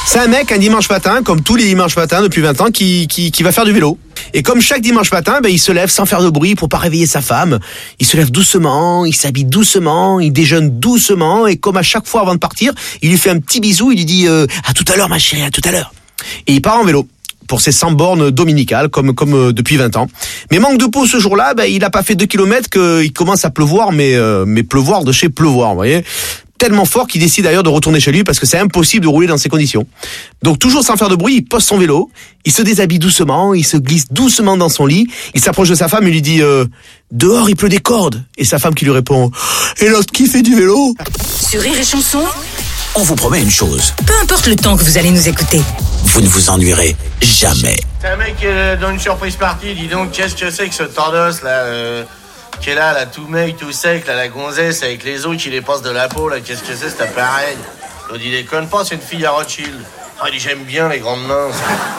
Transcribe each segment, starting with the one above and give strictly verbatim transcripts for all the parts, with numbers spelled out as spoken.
C'est un mec, un dimanche matin, comme tous les dimanches matins depuis vingt ans, qui, qui, qui va faire du vélo. Et comme chaque dimanche matin, ben, il se lève sans faire de bruit pour pas réveiller sa femme. Il se lève doucement, il s'habille doucement, il déjeune doucement. Et comme à chaque fois avant de partir, il lui fait un petit bisou, il lui dit euh, « à tout à l'heure ma chérie, à tout à l'heure ». Et il part en vélo pour ses cent bornes dominicales, comme comme euh, depuis vingt ans. Mais manque de peau ce jour-là, ben, il a pas fait deux kilomètres qu'il commence à pleuvoir, mais, euh, mais pleuvoir de chez pleuvoir, vous voyez. Tellement fort qu'il décide d'ailleurs de retourner chez lui parce que c'est impossible de rouler dans ces conditions. Donc toujours sans faire de bruit, il pose son vélo, il se déshabille doucement, il se glisse doucement dans son lit, il s'approche de sa femme et lui dit euh, « Dehors il pleut des cordes !» Et sa femme qui lui répond « Et l'autre qui fait du vélo ?» Sur Rire et Chanson, on vous promet une chose. Peu importe le temps que vous allez nous écouter, vous ne vous ennuierez jamais. C'est un mec euh, dans une surprise party, dis donc, qu'est-ce que c'est que ce tordos là euh... qui est là, là, tout mec, tout sec, là, la gonzesse avec les os qui les passent de la peau, là, qu'est-ce que c'est, cet appareil? L'autre, il déconne pas, c'est une fille à Rothschild. Ah, il dit, j'aime bien les grandes mains.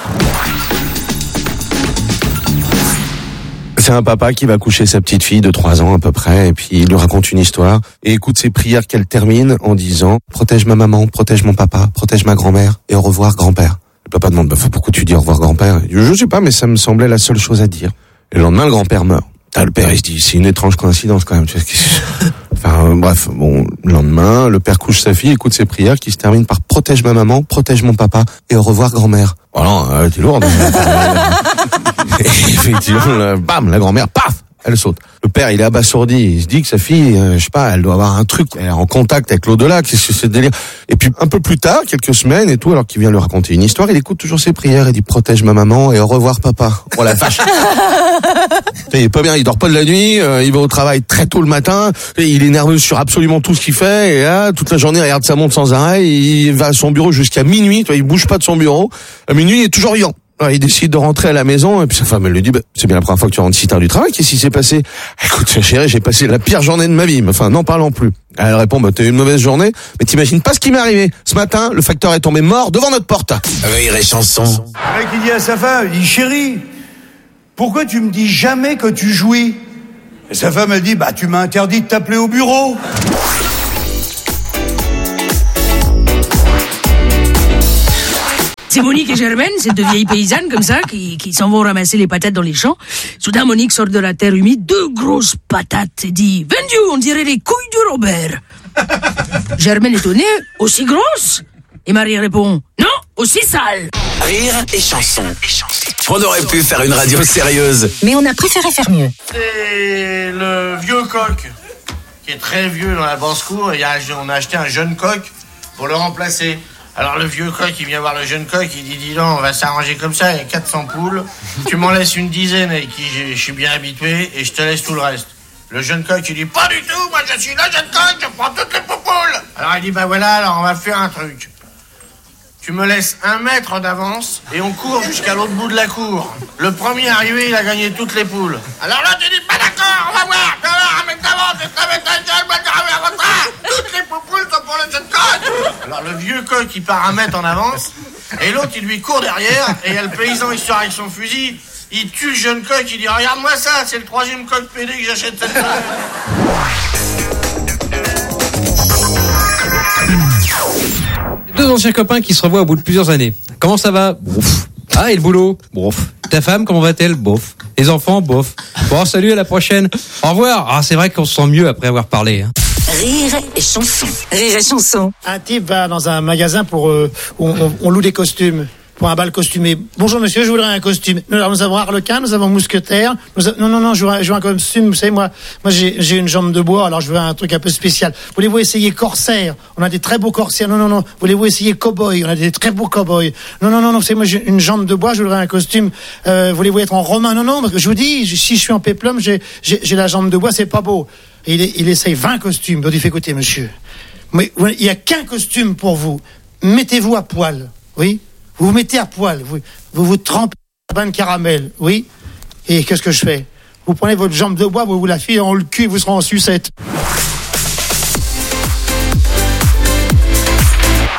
C'est un papa qui va coucher sa petite fille de trois ans à peu près, et puis il lui raconte une histoire, et écoute ses prières qu'elle termine en disant « Protège ma maman, protège mon papa, protège ma grand-mère, et au revoir grand-père ». Le papa demande bah, « Pourquoi tu dis au revoir grand-père ?» Je sais pas, mais ça me semblait la seule chose à dire. Et le lendemain, le grand-père meurt. Ah, le père, il se dit, c'est une étrange coïncidence quand même. Enfin, euh, bref, bon, le lendemain, le père couche sa fille, écoute ses prières qui se terminent par « Protège ma maman, protège mon papa, et au revoir grand-mère ». Voilà, elle était lourde. Et effectivement, là, bam, la grand-mère, paf, elle saute. Le père, il est abasourdi, il se dit que sa fille, euh, je sais pas, elle doit avoir un truc, elle est en contact avec l'au-delà, qu'est-ce que c'est ce délire. Et puis, un peu plus tard, quelques semaines et tout, alors qu'il vient lui raconter une histoire, il écoute toujours ses prières, il dit « Protège ma maman, et au revoir papa ». Oh la vache. Il est pas bien, il dort pas de la nuit, euh, il va au travail très tôt le matin, et il est nerveux sur absolument tout ce qu'il fait, et là, toute la journée, il regarde sa montre sans arrêt, il va à son bureau jusqu'à minuit, il bouge pas de son bureau, à minuit, il est toujours riant. Alors, il décide de rentrer à la maison, et puis sa femme, elle lui dit, bah, c'est bien la première fois que tu rentres si tard du travail, qu'est-ce qui s'est passé? Écoute, chérie, j'ai passé la pire journée de ma vie, enfin, n'en parlons plus. Elle répond, bah, t'as eu une mauvaise journée, mais t'imagines pas ce qui m'est arrivé. Ce matin, le facteur est tombé mort devant notre porte. Rire et Chanson. Le mec, il dit à sa femme, il dit, chérie, pourquoi tu me dis jamais que tu jouis? Et sa femme, elle dit, bah, tu m'as interdit de t'appeler au bureau. C'est Monique et Germaine, ces deux vieilles paysannes comme ça, qui, qui s'en vont ramasser les patates dans les champs. Soudain, Monique sort de la terre humide, deux grosses patates, et dit « Vendu, on dirait les couilles du Robert !» Germaine étonnée, « Aussi grosses ?» Et Marie répond « Non, aussi sales !» Rire et Chanson. On aurait pu faire une radio sérieuse, mais on a préféré faire mieux. C'est le vieux coq, qui est très vieux dans la basse-cour, et on a acheté un jeune coq pour le remplacer. Alors le vieux coq, il vient voir le jeune coq, il dit, dis donc, on va s'arranger comme ça, il y a quatre cents poules, tu m'en laisses une dizaine avec qui je suis bien habitué, et je te laisse tout le reste. Le jeune coq, il dit, pas du tout, moi je suis le jeune coq, je prends toutes les poules. Alors il dit, bah voilà, alors on va faire un truc. Tu me laisses un mètre d'avance, et on court jusqu'à l'autre bout de la cour. Le premier arrivé, il a gagné toutes les poules. Alors là, tu dis, pas d'accord, on va voir, tu vas voir, un mètre d'avance, et ça va être un gueule, moi je vais à votre part. Toutes les poules sont pour le jeune coq. Alors le vieux coq, il part un mètre en avance, et l'autre, il lui court derrière, et il y a le paysan, il sort avec son fusil, il tue le jeune coq, il dit, regarde-moi ça, c'est le troisième coq pédé que j'achète cette fois. Deux anciens copains qui se revoient au bout de plusieurs années. Comment ça va? Bof. Ah, et le boulot? Bof. Ta femme, comment va-t-elle? Bof. Les enfants? Bof. Bon, salut, à la prochaine. Au revoir. Ah, c'est vrai qu'on se sent mieux après avoir parlé. Hein. Rire et Chanson. Rire et Chanson. Un type va dans un magasin pour euh, où on, on loue des costumes. Pour un bal costumé. Bonjour monsieur, je voudrais un costume. Nous, alors, nous avons Harlequin, nous avons Mousquetaire. Nous a... Non, non, non, je veux, un, je veux un costume. Vous savez, moi, moi j'ai, j'ai une jambe de bois, alors je veux un truc un peu spécial. Voulez-vous essayer corsaire? On a des très beaux corsaires. Non, non, non. Voulez-vous essayer cow-boy? On a des très beaux cow-boys. Non, non, non, non. Vous savez, moi j'ai une jambe de bois, je voudrais un costume. Euh, voulez-vous être en romain? Non, non, parce que je vous dis, si je suis en péplum, j'ai, j'ai, j'ai la jambe de bois, c'est pas beau. Et il, il essaye vingt costumes. Donc il fait, écoutez, monsieur, mais il y a qu'un costume pour vous. Mettez-vous à poil. Oui? Vous vous mettez à poil, vous vous, vous trempez dans un bain de caramel, oui. Et qu'est-ce que je fais? Vous prenez votre jambe de bois, vous vous la filez dans le cul et vous serez en sucette.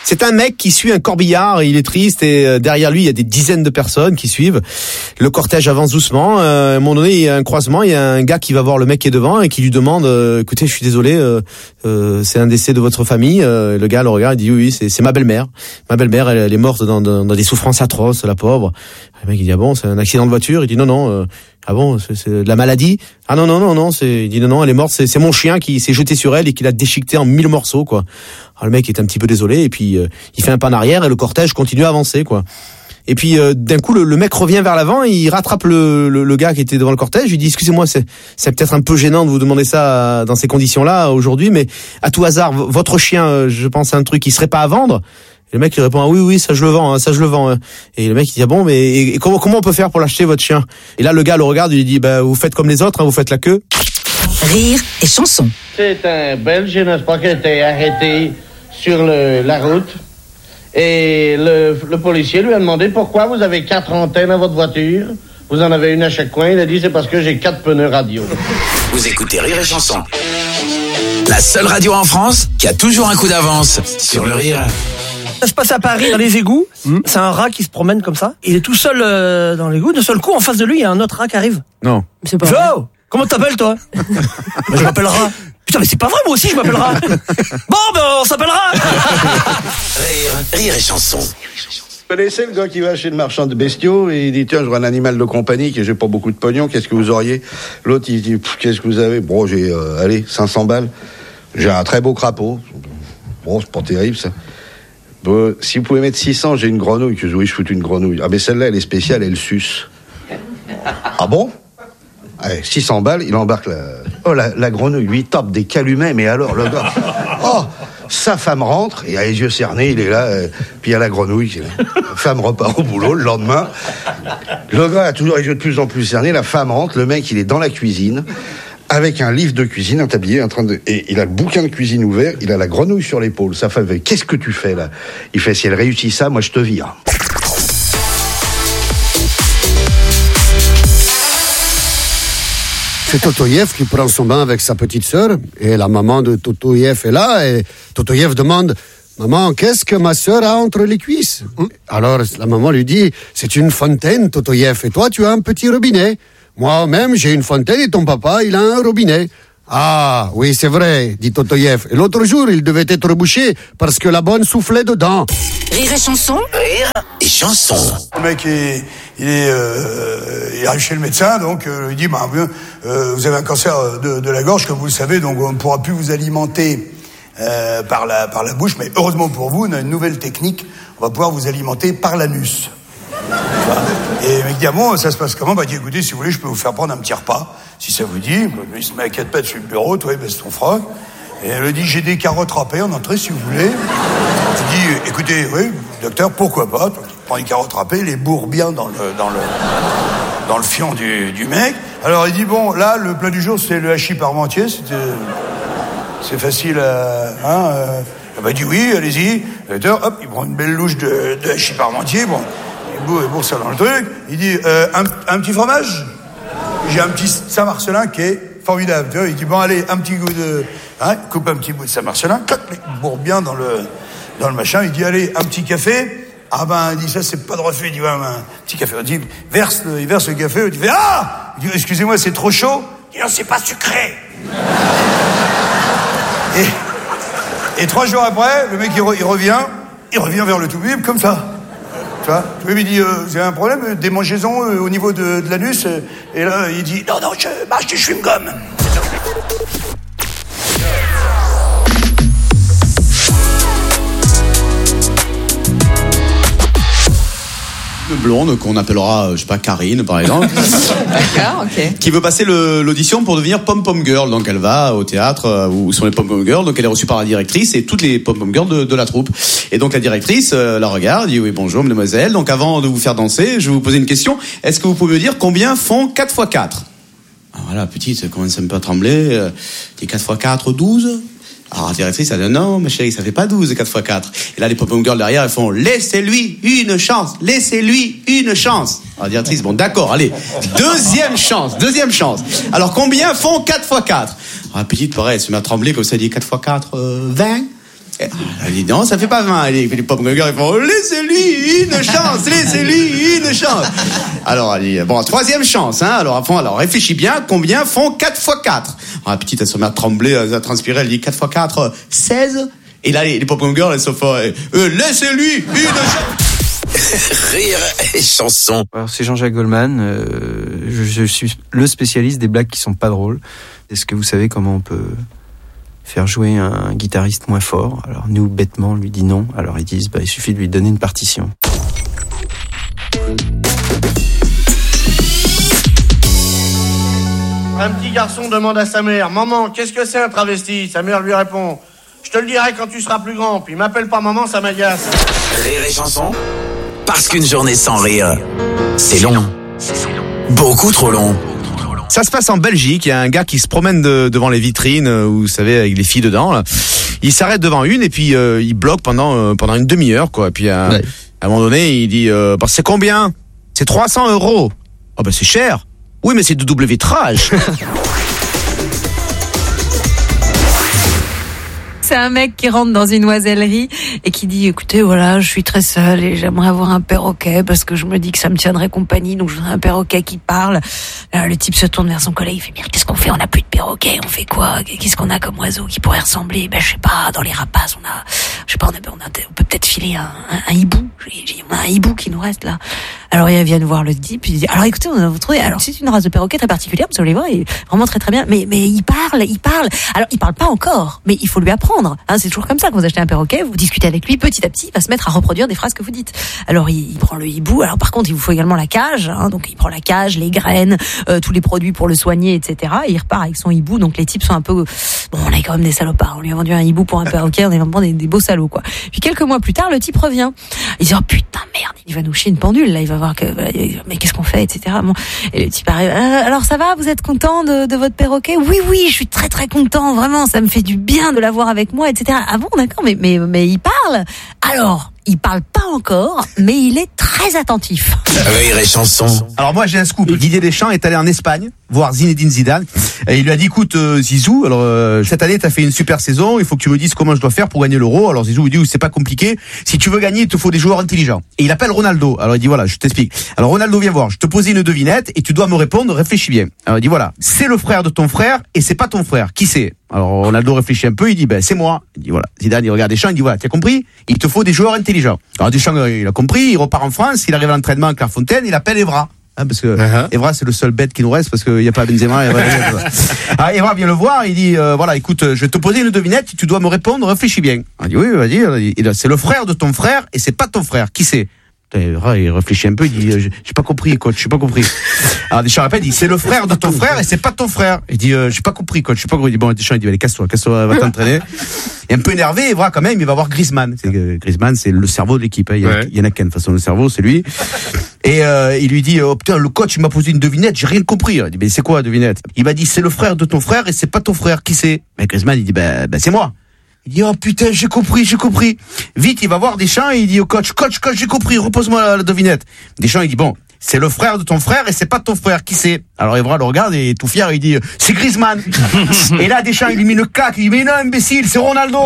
C'est un mec qui suit un corbillard, il est triste et euh, derrière lui il y a des dizaines de personnes qui suivent. Le cortège avance doucement. Euh, à un moment donné, il y a un croisement, il y a un gars qui va voir le mec qui est devant et qui lui demande euh, écoutez, je suis désolé, euh, euh, c'est un décès de votre famille. Euh, le gars le regarde, il dit oui, oui, c'est, c'est ma belle-mère. Ma belle-mère, elle, elle est morte dans, dans, dans des souffrances atroces, la pauvre. Le mec il dit ah bon, c'est un accident de voiture. Il dit non non. Euh, Ah bon, c'est, c'est de la maladie? Ah non non non non, c'est il dit non non, elle est morte, c'est c'est mon chien qui s'est jeté sur elle et qui l'a déchiquetée en mille morceaux quoi. Alors le mec est un petit peu désolé et puis euh, il fait un pas en arrière et le cortège continue à avancer quoi. Et puis euh, d'un coup le, le mec revient vers l'avant, et il rattrape le, le le gars qui était devant le cortège, il dit excusez-moi, c'est c'est peut-être un peu gênant de vous demander ça dans ces conditions-là aujourd'hui, mais à tout hasard v- votre chien, euh, je pense à un truc, il serait pas à vendre? Et le mec il répond ah oui oui ça je le vends hein, ça je le vends. Et le mec il dit ah bon mais et, et comment comment on peut faire pour l'acheter votre chien? Et là le gars le regarde, il lui dit bah vous faites comme les autres hein, vous faites la queue. Rire et chanson. C'est un Belge, n'est-ce pas, qui a été arrêté sur le, la route. Et le, le policier lui a demandé pourquoi vous avez quatre antennes à votre voiture. Vous en avez une à chaque coin. Il a dit c'est parce que j'ai quatre pneus radio. Vous écoutez Rire et Chanson. La seule radio en France qui a toujours un coup d'avance sur le rire. Ça se passe à Paris, dans les égouts. Mmh. C'est un rat qui se promène comme ça. Il est tout seul euh, dans l'égout. D'un seul coup, en face de lui, il y a un autre rat qui arrive. Non. C'est pas vrai. Joe, comment t'appelles, toi? Bah, je m'appelle Rat. Putain, mais c'est pas vrai, moi aussi, je m'appelle Rat. Bon, ben, on s'appellera. Rire, rire et chanson. Vous connaissez le gars qui va chez le marchand de bestiaux et il dit tiens, je vois un animal de compagnie que j'ai pas beaucoup de pognon, qu'est-ce que vous auriez? L'autre il dit qu'est-ce que vous avez? Bon, j'ai euh, allez cinq cents balles. J'ai un très beau crapaud. Bon, c'est pas terrible ça. Bon, si vous pouvez mettre six cents, j'ai une grenouille. Que oui, je foute une grenouille. Ah mais celle-là elle est spéciale, elle suce. Ah bon? Allez, six cents balles, il embarque la... Oh, la, la grenouille lui tape des calumets, mais alors le gars... Oh, sa femme rentre, il a les yeux cernés, il est là, euh, puis il y a la grenouille. Qui est là. La femme repart au boulot le lendemain. Le gars a toujours les yeux de plus en plus cernés, la femme rentre, le mec il est dans la cuisine, avec un livre de cuisine, un tablier, en train de... Et il a le bouquin de cuisine ouvert, il a la grenouille sur l'épaule. Sa femme fait, qu'est-ce que tu fais là? Il fait, si elle réussit ça, moi je te vire. C'est Totoyev qui prend son bain avec sa petite sœur et la maman de Totoyev est là et Totoyev demande « Maman, qu'est-ce que ma sœur a entre les cuisses ?» Alors la maman lui dit « C'est une fontaine, Totoyev, et toi tu as un petit robinet. Moi-même j'ai une fontaine et ton papa il a un robinet. » Ah, oui, c'est vrai, dit Totoyev. Et l'autre jour, il devait être bouché parce que la bonne soufflait dedans. Rire et chanson. Rire et chanson. Le mec, est, il, est, euh, il arrive chez le médecin, donc euh, il dit bah, euh, vous avez un cancer de, de la gorge, comme vous le savez, donc on ne pourra plus vous alimenter euh, par, la, par la bouche, mais heureusement pour vous, on a une nouvelle technique, on va pouvoir vous alimenter par l'anus. Et le mec dit ah bon, ça se passe comment? Bah il dit écoutez, si vous voulez, je peux vous faire prendre un petit repas, si ça vous dit. Il se met à quatre pattes sur le bureau, toi il baisse ton froc. Et elle lui dit j'ai des carottes râpées en entrée si vous voulez. Il dit écoutez, oui, docteur, pourquoi pas? Il prend les carottes râpées, les bourre bien dans le dans le dans le fion du, du mec. Alors il dit bon, là le plat du jour c'est le hachis parmentier, c'est c'est facile à hein. Euh, bah il dit oui, allez-y. Docteur, hop, il prend une belle louche de, de hachis parmentier, bon. Il bourre ça dans le truc. Il dit euh, un, un petit fromage. J'ai un petit Saint-Marcelin qui est formidable. Tu vois, il dit bon allez, un petit goût de, hein, coupe un petit bout de Saint-Marcelin. Il bourre bien dans le dans le machin. Il dit allez, un petit café. Ah ben il dit ça c'est pas de refait. Il dit ouais, un petit café. Il dit verse le, il verse le café. Il dit ah. Il dit excusez-moi c'est trop chaud. Il dit non c'est pas sucré. et, et trois jours après le mec il, re, il revient, il revient vers le tout bib comme ça. Tu vois, il dit, euh, vous avez un problème, démangeaison euh, au niveau de, de l'anus euh, et là, il dit, non, non, je marche et je fume gomme. Une blonde qu'on appellera, je sais pas, Karine par exemple. D'accord, ok. Qui veut passer le, l'audition pour devenir pom-pom girl. Donc elle va au théâtre euh, où sont les pom-pom girls. Donc elle est reçue par la directrice et toutes les pom-pom girls de, de la troupe. Et donc la directrice euh, la regarde, dit oui bonjour mademoiselle. Donc avant de vous faire danser, je vais vous poser une question. Est-ce que vous pouvez me dire combien font quatre fois quatre? Alors voilà, petite, ça commence un peu à trembler. Euh, dit quatre fois quatre, douze. Alors la directrice, elle dit non, ma chérie, ça fait pas douze, quatre fois quatre. Et là, les pom-pom girls derrière, elles font laissez-lui une chance, laissez-lui une chance. Alors la directrice, bon, d'accord, allez, deuxième chance, deuxième chance. Alors combien font quatre fois quatre? Alors la petite, pareil, elle se met à trembler comme ça, elle dit quatre fois quatre, euh, vingt. Elle dit non, ça fait pas vingt. Les, les pop girls, ils font laissez-lui une chance, laissez-lui une chance. Alors elle dit bon, troisième chance. Hein. Alors avant, alors réfléchis bien, combien font quatre fois quatre? Alors, la petite, elle se met à trembler, à transpirer. Elle dit quatre fois quatre, seize. Et là, les, les pop girls, elles se font euh, laissez-lui une chance. Rire et chanson. Alors c'est Jean-Jacques Goldman. Euh, je, je suis le spécialiste des blagues qui sont pas drôles. Est-ce que vous savez comment on peut faire jouer un guitariste moins fort? Alors nous, bêtement, on lui dit non. Alors ils disent, bah, il suffit de lui donner une partition. Un petit garçon demande à sa mère, maman, qu'est-ce que c'est un travesti? Sa mère lui répond, je te le dirai quand tu seras plus grand, puis m'appelle pas maman, ça m'agace. Rire et chanson. Parce qu'une journée sans rire, c'est long. Beaucoup trop long. Ça se passe en Belgique, il y a un gars qui se promène de, devant les vitrines, euh, vous savez, avec les filles dedans, là. Il s'arrête devant une et puis euh, il bloque pendant euh, pendant une demi-heure, quoi. Et puis à, ouais. à un moment donné, il dit euh, bah, c'est combien? C'est trois cents euros. Oh bah c'est cher. Oui, mais c'est de double vitrage. C'est un mec qui rentre dans une oisellerie et qui dit écoutez voilà je suis très seul et j'aimerais avoir un perroquet parce que je me dis que ça me tiendrait compagnie donc je voudrais un perroquet qui parle. Là, le type se tourne vers son collègue, il fait bien qu'est-ce qu'on fait, on n'a plus de perroquet, on fait quoi, qu'est-ce qu'on a comme oiseau qui pourrait ressembler? Ben je sais pas, dans les rapaces on a je sais pas on, a, on, a, on peut peut-être filer un, un, un hibou. On a un hibou qui nous reste là. Alors ils viennent voir le type, il dit alors écoutez on a vous trouvé, alors c'est une race de perroquet très particulière, vous allez voir, il est vraiment très très bien, mais mais il parle, il parle. Alors il parle pas encore, mais il faut lui apprendre. Hein, c'est toujours comme ça quand vous achetez un perroquet, vous discutez avec lui, petit à petit, il va se mettre à reproduire des phrases que vous dites. Alors il, il prend le hibou. Alors par contre, il vous faut également la cage. Hein, donc il prend la cage, les graines, euh, tous les produits pour le soigner, et cetera. Et il repart avec son hibou. Donc les types sont un peu, bon, on est quand même des salopards. On lui a vendu un hibou pour un perroquet, on est vraiment des, des beaux salauds, quoi. Puis quelques mois plus tard, le type revient. Il dit oh putain merde, il va nous chier une pendule. Là, il va voir que, mais qu'est-ce qu'on fait, et cetera. Bon, et le type arrive. Euh, alors ça va, vous êtes content de, de votre perroquet? Oui oui, je suis très très content. Vraiment, ça me fait du bien de l'avoir avec moi, et cetera. Ah bon, d'accord, mais, mais, mais il parle. Alors, il parle pas encore, mais il est très attentif. Rire et chanson. Alors moi j'ai un scoop. Didier Deschamps est allé en Espagne voir Zinedine Zidane et il lui a dit écoute euh, Zizou, alors euh, cette année t'as fait une super saison, il faut que tu me dises comment je dois faire pour gagner l'Euro. Alors Zizou lui dit c'est pas compliqué, si tu veux gagner il te faut des joueurs intelligents. Et il appelle Ronaldo. Alors il dit voilà je t'explique. Alors Ronaldo viens voir, je te posais une devinette et tu dois me répondre, réfléchis bien. Alors il dit voilà c'est le frère de ton frère et c'est pas ton frère. Qui c'est? Alors Ronaldo réfléchit un peu, il dit ben c'est moi. Il dit voilà. Zidane il regarde Deschamps, il dit voilà t'as compris, il te faut des joueurs intelligents. Alors Deschamps il a compris, il repart en France, il arrive à l'entraînement à Clairefontaine, il appelle Evra. Hein, parce que uh-huh. Evra c'est le seul bête qui nous reste parce qu'il n'y a pas Benzema. Evra, ah, Evra vient le voir, il dit euh, voilà écoute je vais te poser une devinette, tu dois me répondre, réfléchis bien. Il dit oui vas-y, il dit, c'est le frère de ton frère et c'est pas ton frère. Qui c'est? Evra il réfléchit un peu, il dit j'ai pas compris coach, j'ai pas compris. Alors Deschamps répète, il dit c'est le frère de ton frère et c'est pas ton frère. Il dit euh, j'ai pas compris coach, j'ai pas compris. Il dit bon Deschamps il dit allez casse-toi, casse-toi, va t'entraîner. Et un peu énervé, Evra quand même, il va voir Griezmann. C'est, Griezmann c'est le cerveau de l'équipe, hein. Il y, ouais. y en a qu'un de toute façon le cerveau, c'est lui. Et euh, il lui dit oh putain le coach il m'a posé une devinette, j'ai rien compris. Il dit mais c'est quoi la devinette? Il m'a dit c'est le frère de ton frère et c'est pas ton frère. Qui c'est? Mais Griezmann il dit ben bah, bah, c'est moi. Il dit oh putain j'ai compris, j'ai compris. Vite il va voir Deschamps et il dit au coach coach coach j'ai compris, repose-moi la, la devinette. Deschamps il dit bon c'est le frère de ton frère et c'est pas ton frère. Qui c'est? Alors Evra le regarde et tout fier il dit c'est Griezmann. Et là Deschamps il lui met une claque, il dit mais non imbécile c'est Ronaldo.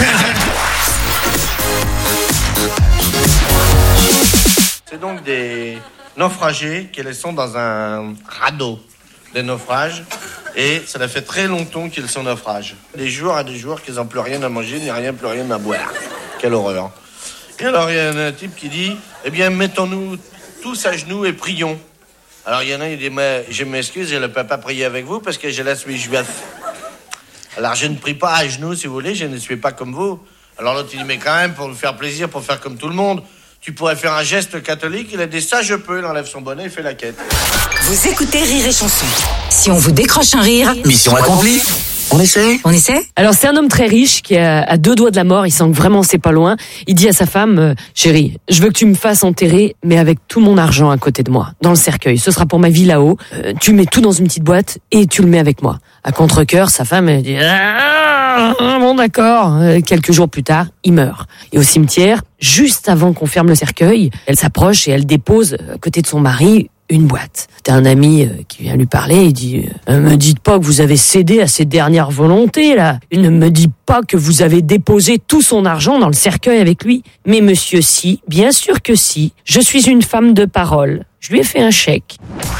C'est donc des naufragés qui sont dans un radeau de naufrage. Et ça fait très longtemps qu'ils sont naufrages. Des jours à des jours qu'ils n'ont plus rien à manger, ni rien, plus rien à boire. Quelle horreur. Et alors il y a un type qui dit, eh bien mettons-nous tous à genoux et prions. Alors il y en a, il dit, mais je m'excuse, je ne peux pas prier avec vous parce que je la suis juif. Alors je ne prie pas à genoux si vous voulez, je ne suis pas comme vous. Alors l'autre il dit, mais quand même, pour nous faire plaisir, pour faire comme tout le monde, tu pourrais faire un geste catholique. Il a dit, ça je peux, il enlève son bonnet, il fait la quête. Vous écoutez Rire et Chanson. Si on vous décroche un rire, mission accomplie. On essaie On essaie Alors c'est un homme très riche qui est à deux doigts de la mort, il sent que vraiment c'est pas loin. Il dit à sa femme, euh, chérie, je veux que tu me fasses enterrer, mais avec tout mon argent à côté de moi, dans le cercueil. Ce sera pour ma vie là-haut. Euh, tu mets tout dans une petite boîte et tu le mets avec moi. À contre-cœur, sa femme elle dit, ah, bon d'accord. Euh, quelques jours plus tard, il meurt. Et au cimetière, juste avant qu'on ferme le cercueil, elle s'approche et elle dépose à côté de son mari une boîte. T'as un ami euh, qui vient lui parler, il dit euh, « Me dites pas que vous avez cédé à ses dernières volontés, là. Ne me dites pas que vous avez déposé tout son argent dans le cercueil avec lui. Mais monsieur, si, bien sûr que si. Je suis une femme de parole. Je lui ai fait un chèque. »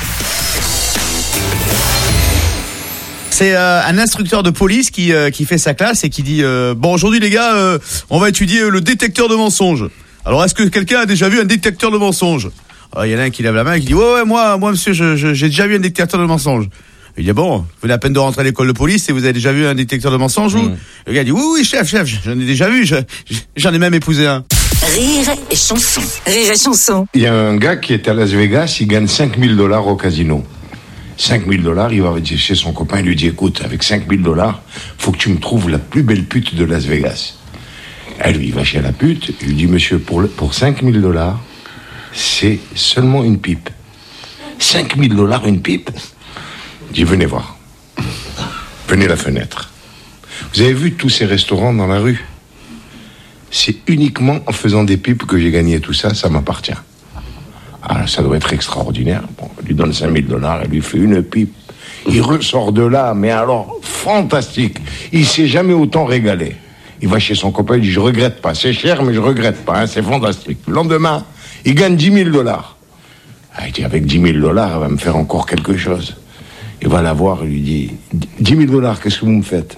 C'est euh, un instructeur de police qui euh, qui fait sa classe et qui dit euh, bon, aujourd'hui les gars, euh, on va étudier euh, le détecteur de mensonges. Alors est-ce que quelqu'un a déjà vu un détecteur de mensonges? Il y en a un qui lève la main et qui dit ouais ouais moi moi monsieur je, je, j'ai déjà vu un détecteur de mensonges. Il dit bon, vous avez la peine de rentrer à l'école de police et vous avez déjà vu un détecteur de mensonges? mmh. Le gars dit oui oui chef chef j'en ai déjà vu, je, j'en ai même épousé un. Rire et chanson. Rire et chanson. Il y a un gars qui est à Las Vegas, il gagne cinq mille dollars au casino. cinq mille dollars, il va chez son copain et lui dit écoute, avec cinq mille dollars, faut que tu me trouves la plus belle pute de Las Vegas. Et lui, il va chez la pute, il lui dit monsieur, pour, le, pour cinq mille dollars, c'est seulement une pipe. cinq mille dollars une pipe? Il dit venez voir. Venez à la fenêtre. Vous avez vu tous ces restaurants dans la rue? C'est uniquement en faisant des pipes que j'ai gagné tout ça, ça m'appartient. Ah, ça doit être extraordinaire. Bon, on lui donne cinq mille dollars, elle lui fait une pipe. Il ressort de là, mais alors, fantastique. Il s'est jamais autant régalé. Il va chez son copain, il dit, je regrette pas. C'est cher, mais je regrette pas, hein, c'est fantastique. Le lendemain, il gagne dix mille dollars. Ah, il dit, avec dix mille dollars, elle va me faire encore quelque chose. Il va la voir, il lui dit, dix mille dollars, qu'est-ce que vous me faites?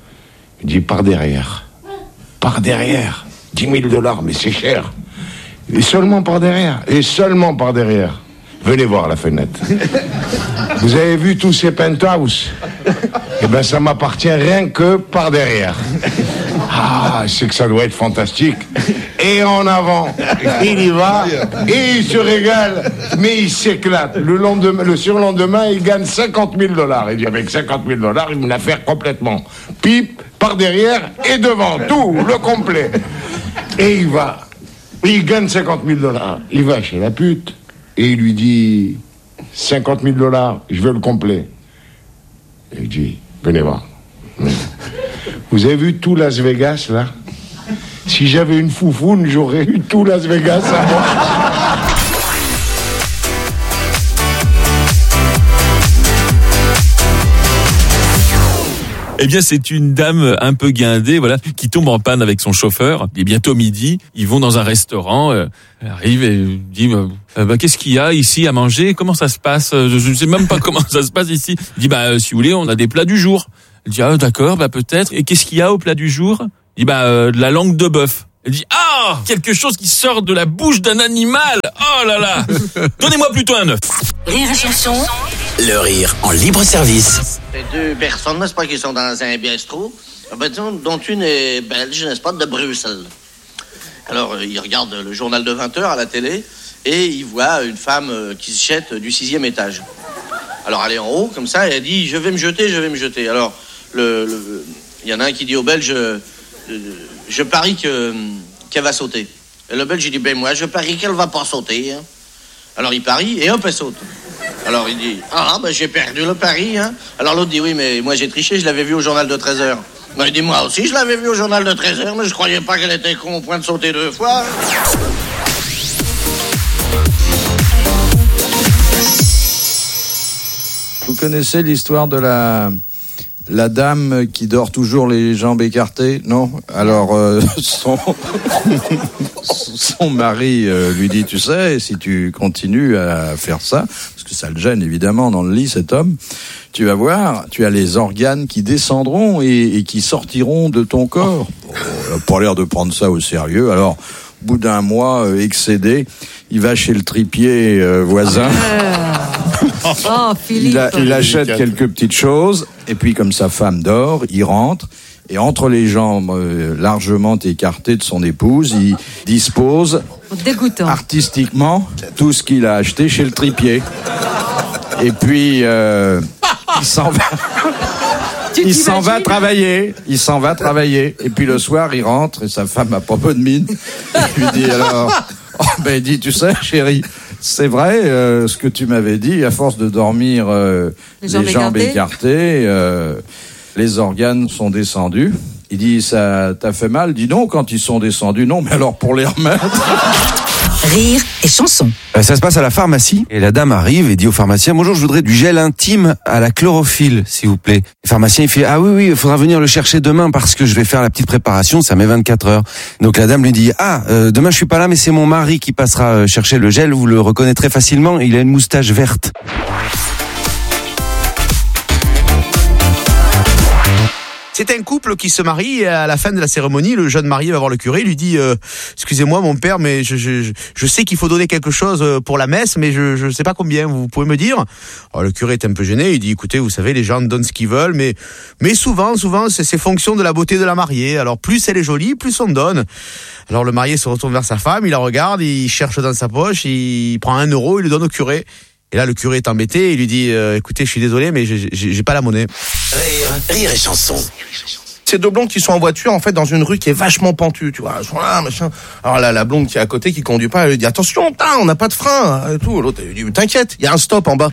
Il dit, par derrière. Par derrière. dix mille dollars, mais c'est cher. Et seulement par derrière. Et seulement par derrière. Venez voir la fenêtre. Vous avez vu tous ces penthouses? Eh ben, ça m'appartient rien que par derrière. Ah, c'est que ça doit être fantastique. Et en avant, il y va, et il se régale, mais il s'éclate. Le lendemain, le surlendemain, il gagne cinquante mille dollars. Il dit, avec cinquante mille dollars, il me la fait complètement. Pipe, par derrière et devant, tout, le complet. Et il va, il gagne cinquante mille dollars. Il va chez la pute, et il lui dit, cinquante mille dollars, je veux le complet. Et il dit, venez voir. Vous avez vu tout Las Vegas, là? Si j'avais une foufoune, j'aurais eu tout Las Vegas à moi. Eh bien, c'est une dame un peu guindée, voilà, qui tombe en panne avec son chauffeur. Il est bientôt midi. Ils vont dans un restaurant. Euh, elle arrive et dit euh, bah, qu'est-ce qu'il y a ici à manger? Comment ça se passe? Je ne sais même pas comment ça se passe ici. Il dit bah si vous voulez, on a des plats du jour. Elle dit ah d'accord, bah peut-être. Et qu'est-ce qu'il y a au plat du jour? Il dit bah euh, de la langue de bœuf. Elle dit ah, quelque chose qui sort de la bouche d'un animal. Oh là là. Donnez-moi plutôt un œuf. Rire et chanson. Le rire en libre service. Les deux personnes, n'est-ce pas, qui sont dans un bistrot, dont une est belge, n'est-ce pas, de Bruxelles. Alors, ils regardent le journal de vingt heures à la télé et ils voient une femme qui se jette du sixième étage. Alors, elle est en haut, comme ça, et elle dit « Je vais me jeter, je vais me jeter ». Alors, le, le, il y en a un qui dit au Belge « Je parie que, qu'elle va sauter ». Et le Belge, il dit « Ben moi, je parie qu'elle va pas sauter. Hein. » Alors, il parie et hop, elle saute. Alors, il dit « Ah, ben j'ai perdu le pari. Hein. » Alors, l'autre dit « Oui, mais moi, j'ai triché, je l'avais vu au journal de treize heures. » Ben, il dit « Moi aussi, je l'avais vu au journal de treize heures, mais je croyais pas qu'elle était con au point de sauter deux fois. » Vous connaissez l'histoire de la, la dame qui dort toujours les jambes écartées? Non? Alors, euh, son, son mari euh, lui dit, tu sais, si tu continues à faire ça, parce que ça le gêne évidemment dans le lit, cet homme, tu vas voir, tu as les organes qui descendront et, et qui sortiront de ton corps. Bon, il n'a pas l'air de prendre ça au sérieux. Alors, au bout d'un mois, euh, excédé, il va chez le tripier euh, voisin. Oh, Philippe. Il, a, il achète quelques petites choses, et puis comme sa femme dort, il rentre, et entre les jambes euh, largement écartées de son épouse, il dispose Dégoûtant. artistiquement tout ce qu'il a acheté chez le tripier. Et puis, euh, il s'en va... Il s'en va travailler, il s'en va travailler. Et puis le soir, il rentre, et sa femme a pas peu de mine. Il lui dit alors, oh, ben il dit, tu sais, chérie, c'est vrai, euh, ce que tu m'avais dit, à force de dormir euh, les jambes, les jambes écartées, écartées euh, les organes sont descendus. Il dit, ça t'a fait mal? Il dit non, quand ils sont descendus, non, mais alors pour les remettre. Rire et chanson. Euh, Ça se passe à la pharmacie et la dame arrive et dit au pharmacien: bonjour, je voudrais du gel intime à la chlorophylle, s'il vous plaît. Le pharmacien il fait: ah oui oui, il faudra venir le chercher demain parce que je vais faire la petite préparation, ça met vingt-quatre heures. Donc la dame lui dit: ah euh, demain je suis pas là, mais c'est mon mari qui passera euh, chercher le gel, vous le reconnaîtrez facilement, il a une moustache verte. C'est un couple qui se marie et à la fin de la cérémonie, le jeune marié va voir le curé, lui dit euh, excusez-moi mon père, mais je, je, je sais qu'il faut donner quelque chose pour la messe, mais je ne sais pas combien, vous pouvez me dire? Alors le curé est un peu gêné, il dit écoutez, vous savez, les gens donnent ce qu'ils veulent, mais, mais souvent, souvent c'est, c'est fonction de la beauté de la mariée, alors plus elle est jolie, plus on donne. Alors le marié se retourne vers sa femme, il la regarde, il cherche dans sa poche, il prend un euro, il le donne au curé. Et là, le curé est embêté, il lui dit euh, écoutez, je suis désolé, mais j'ai, j'ai, j'ai pas la monnaie. Rire, rire et chanson. C'est deux blondes qui sont en voiture, en fait, dans une rue qui est vachement pentue, tu vois. Elles sont là, machin. Alors là, la blonde qui est à côté, qui conduit pas, elle lui dit attention, tain, on n'a pas de frein, et tout. L'autre, elle lui dit t'inquiète, il y a un stop en bas.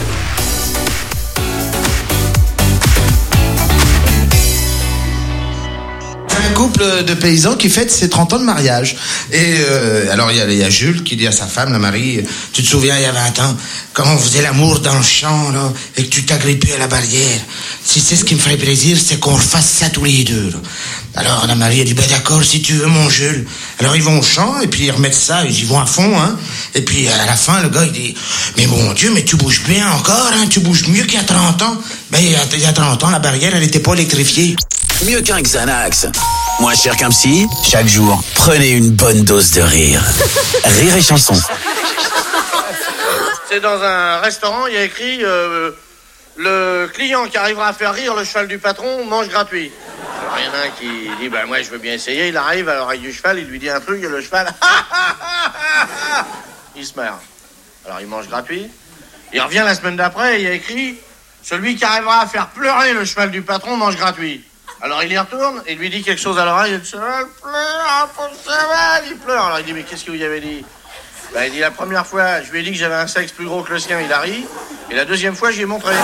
Un couple de paysans qui fête ses trente ans de mariage. Et euh, alors il y, y a Jules qui dit à sa femme, la Marie, tu te souviens il y a vingt ans, quand on faisait l'amour dans le champ là, et que tu t'agrippais à la barrière. Si c'est ce qui me ferait plaisir, c'est qu'on refasse ça tous les deux. Là. Alors la Marie a dit, ben d'accord, si tu veux mon Jules. Alors ils vont au champ et puis ils remettent ça, ils y vont à fond. Hein. Et puis à la fin, le gars il dit, mais mon Dieu, mais tu bouges bien encore, hein, tu bouges mieux qu'il y a trente ans. Ben il y a, il y a trente ans, la barrière elle n'était pas électrifiée. Mieux qu'un Xanax. Moins cher qu'un psy. Chaque jour, prenez une bonne dose de rire. Rire et chanson. C'est dans un restaurant, il y a écrit euh, le client qui arrivera à faire rire le cheval du patron mange gratuit. Alors il y en a un qui dit ben moi je veux bien essayer, il arrive à l'oreille du cheval, il lui dit un truc et le cheval il se marre. Alors il mange gratuit. Il revient la semaine d'après et il y a écrit celui qui arrivera à faire pleurer le cheval du patron mange gratuit. Alors il y retourne et lui dit quelque chose à l'oreille, et le cheval pleure, pour le cheval, il pleure. Alors il dit mais qu'est-ce que vous y avez dit? Ben, il dit la première fois, je lui ai dit que j'avais un sexe plus gros que le sien, il a ri. Et la deuxième fois, je lui ai montré.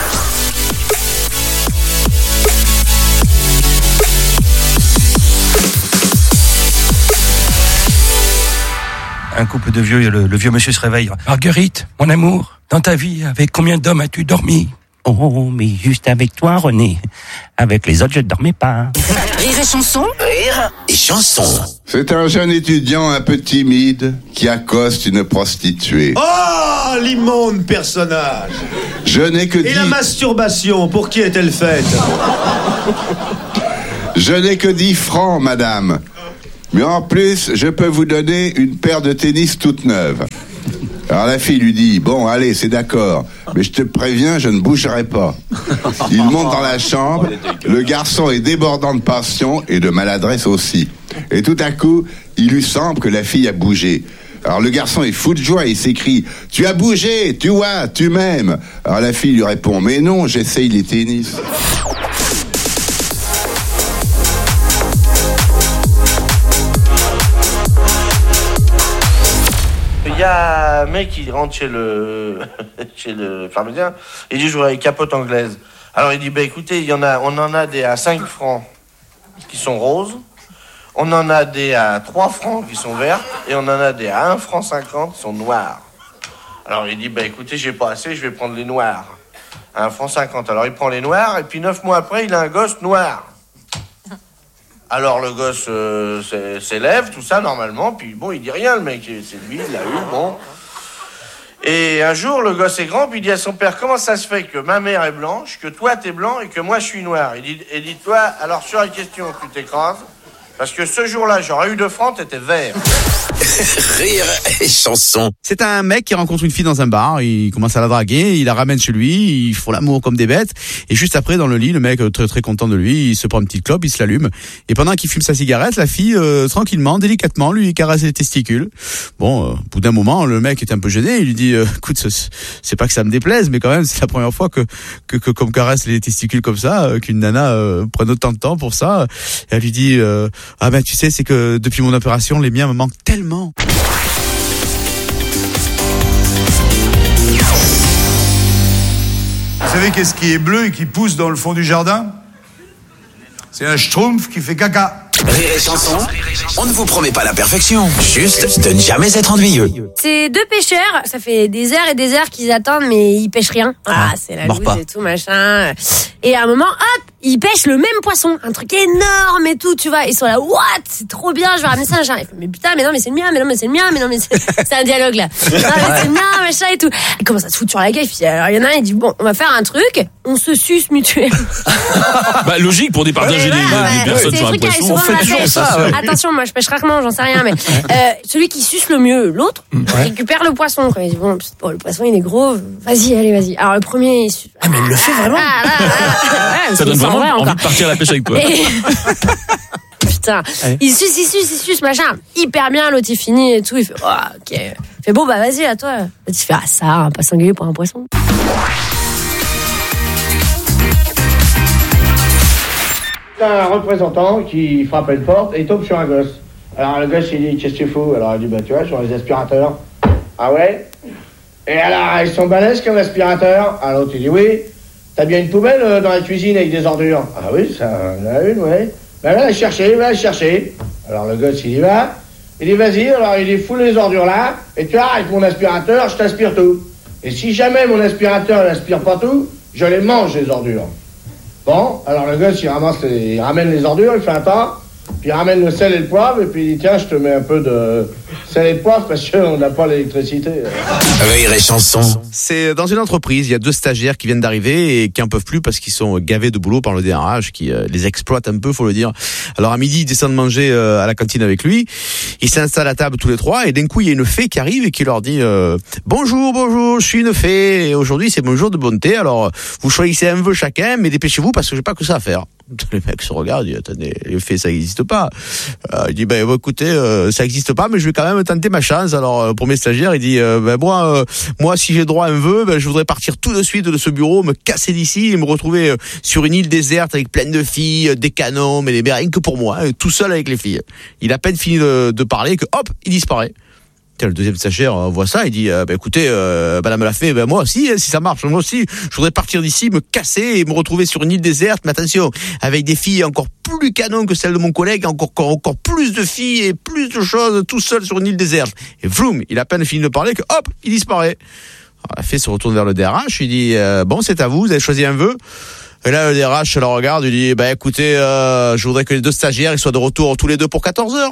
Un couple de vieux, le, le vieux monsieur se réveille. Marguerite, mon amour, dans ta vie, avec combien d'hommes as-tu dormi? Oh, mais juste avec toi, René. Avec les autres, je ne dormais pas. Rire et chanson. Rire et chanson. C'est un jeune étudiant un peu timide qui accoste une prostituée. Oh, l'immonde personnage. Je n'ai que Et dix... la masturbation, pour qui est-elle faite? Je n'ai que dix francs, madame. Mais en plus, je peux vous donner une paire de tennis toute neuve. Alors la fille lui dit, bon, allez, c'est d'accord, mais je te préviens, je ne bougerai pas. Il monte dans la chambre, le garçon est débordant de passion et de maladresse aussi. Et tout à coup, il lui semble que la fille a bougé. Alors le garçon est fou de joie, il s'écrie, tu as bougé, tu vois, tu m'aimes. Alors la fille lui répond, mais non, j'essaye les tennis. Il y a un mec qui rentre chez le chez le pharmacien, il dit je voudrais une capote anglaise. Alors il dit bah écoutez, il y en a, on en a des à cinq francs qui sont roses, on en a des à trois francs qui sont vertes et on en a des à un franc cinquante qui sont noires. Alors il dit bah écoutez, j'ai pas assez, je vais prendre les noirs. À un franc cinquante. Alors il prend les noirs et puis neuf mois après, il a un gosse noir. Alors le gosse euh, s'élève, tout ça normalement, puis bon, il dit rien, le mec, c'est lui, il l'a eu, bon. Et un jour, le gosse est grand, puis il dit à son père, comment ça se fait que ma mère est blanche, que toi t'es blanc et que moi je suis noir? Il dit, et dis-toi, alors sur la question, tu t'écrases, parce que ce jour-là, j'aurais eu deux francs, t'étais vert. Rire et chanson. C'est un mec qui rencontre une fille dans un bar, il commence à la draguer, il la ramène chez lui, ils font l'amour comme des bêtes, et juste après dans le lit, le mec très très content de lui, il se prend une petite clope, il se l'allume, et pendant qu'il fume sa cigarette, la fille euh, tranquillement, délicatement, lui caresse les testicules. Bon, euh, au bout d'un moment, le mec est un peu gêné, il lui dit, euh, écoute, c'est pas que ça me déplaise, mais quand même c'est la première fois que que, que qu'on me caresse les testicules comme ça, euh, qu'une nana euh, prenne autant de temps pour ça. Et elle lui dit, euh, ah ben tu sais, c'est que depuis mon opération, les miens me manquent tellement. Vous savez qu'est-ce qui est bleu et qui pousse dans le fond du jardin? C'est un schtroumpf qui fait caca. Rire et Chanson, on ne vous promet pas la perfection, juste de ne jamais être ennuyeux. C'est deux pêcheurs, ça fait des heures et des heures qu'ils attendent, mais ils pêchent rien. Ah, c'est la mord loose pas. et tout, machin. Et à un moment, hop, ils pêchent le même poisson, un truc énorme et tout, tu vois. Ils sont là, what, c'est trop bien, je vais ramener ça, machin. Ils font, mais putain, mais non, mais c'est le mien, mais non, mais c'est le mien, mais non, mais c'est, c'est un dialogue là. Non, mais c'est le mien, machin et tout. Ils commencent à se foutre sur la gueule. Alors, il y en a un, il dit, bon, on va faire un truc, on se suce mutuellement. Bah, logique pour départager Ouais, des, ouais, des ouais, personnes c'est sur un des trucs qui poisson. arrivent souvent dans la pêche. Attention, moi je pêche rarement, j'en sais rien, mais euh, celui qui suce le mieux l'autre récupère le poisson. Quoi. Il dit, bon, bon, le poisson il est gros, vas-y, allez, vas-y. Alors le premier, il suce. Ah, mais il le fait vraiment. Ah, là, là, là. Ouais, Ça donne c'est vraiment vrai, envie encore. de partir à la pêche avec toi. Et- Putain, il suce, il suce, il suce, machin. Hyper bien, l'autre il finit et tout. Il fait, oh, ok. Il fait, bon, bah vas-y, à toi. L'autre il fait, ah, ça, un pas singulier pour un poisson. Un représentant qui frappe à une porte et il tombe sur un gosse. Alors le gosse il dit qu'est-ce que tu fous? Alors il dit bah tu vois sur les aspirateurs. Ah ouais? Et alors ils sont balèzes comme aspirateur. Alors l'autre il dit oui. T'as bien une poubelle euh, dans la cuisine avec des ordures? Ah oui, ça en a une, ouais. Ben va la chercher, va la chercher. Alors le gosse il y va. Il dit vas-y, alors il dit fous les ordures là. Et tu vois avec mon aspirateur je t'aspire tout. Et si jamais mon aspirateur n'aspire pas tout, je les mange les ordures. Bon, alors le gosse, il, ramasse les, il ramène les ordures, il fait un tas, puis il ramène le sel et le poivre, et puis il dit, tiens, je te mets un peu de sel et de poivre, parce qu'on n'a pas l'électricité. Rire et Chanson. C'est dans une entreprise, il y a deux stagiaires qui viennent d'arriver et qui en peuvent plus parce qu'ils sont gavés de boulot par le D R H qui euh, les exploite un peu, faut le dire. Alors à midi, ils descendent manger euh, à la cantine avec lui. Ils s'installent à table tous les trois et d'un coup, il y a une fée qui arrive et qui leur dit euh, bonjour, bonjour, je suis une fée et aujourd'hui c'est mon jour de bonté. Alors vous choisissez un vœu chacun, mais dépêchez-vous parce que j'ai pas que ça à faire. Les mecs se regardent, ils disent attendez, les fées ça n'existe pas. Euh, il dit ben écoutez, euh, ça n'existe pas, mais je vais quand même tenter ma chance. Alors euh, pour mes stagiaires, il dit euh, ben moi, euh, moi si j'ai droit à un vœu, ben je voudrais partir tout de suite de ce bureau, me casser d'ici et me retrouver euh, sur une île déserte avec plein de filles, euh, des canons, mais des rien que pour moi, hein, tout seul avec les filles. Il a à peine fini de, de parler que hop, il disparaît. Le deuxième stagiaire euh, voit ça, il dit euh, bah, écoutez, euh, madame la fée, ben moi aussi, hein, si ça marche, moi aussi, je voudrais partir d'ici, me casser et me retrouver sur une île déserte, mais attention, avec des filles encore plus canon que celles de mon collègue, encore, encore, encore plus de filles et plus de choses, tout seul sur une île déserte. Et vroom, il a à peine fini de parler que hop, il disparaît. Alors, la fée se retourne vers le D R H, il dit euh, bon, c'est à vous, vous avez choisi un vœu. Et là, le D R H le regarde, il dit bah écoutez, euh, je voudrais que les deux stagiaires ils soient de retour tous les deux pour quatorze heures.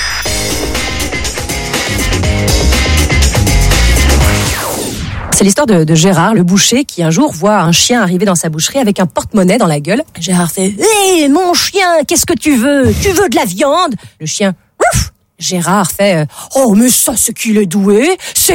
C'est l'histoire de, de Gérard, le boucher, qui un jour voit un chien arriver dans sa boucherie avec un porte-monnaie dans la gueule. Gérard fait « Hé, mon chien, qu'est-ce que tu veux? Tu veux de la viande ?» Le chien « Ouf !» Gérard fait « Oh, mais ça, c'est qu'il est doué, c'est